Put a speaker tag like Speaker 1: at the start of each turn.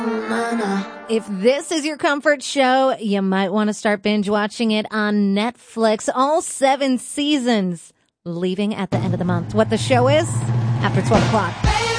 Speaker 1: If this is your comfort show, you might want to start binge watching it on Netflix. All 7 seasons, leaving at the end of the month. What the show is? After 12 o'clock.